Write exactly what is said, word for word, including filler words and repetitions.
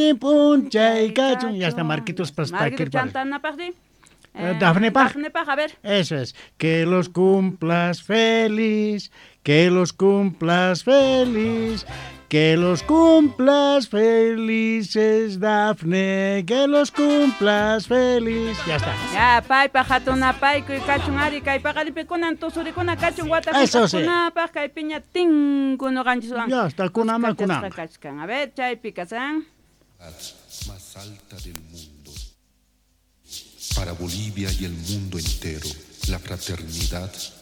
Puncha y cachun. Ya está, Marquitos Paspaquir. Marquitos chantana, pardi. Eh, Dafne Paj. Dafne Paj, a ver. Eso es. Que los cumplas feliz, que los cumplas feliz, que los cumplas felices, Dafne, que los cumplas feliz. Ya está. Ya, pai, pajatuna, pai, que cachun ari, kai pagaripe kunan, tosuricuna, cachun, guata, Eso sí. kuna, paj, kai piña, ting, kuno ganchisuan. Ya está, kunama, kunama. A ver, chay, picasan. Más alta del mundo. Para Bolivia y el mundo entero, la fraternidad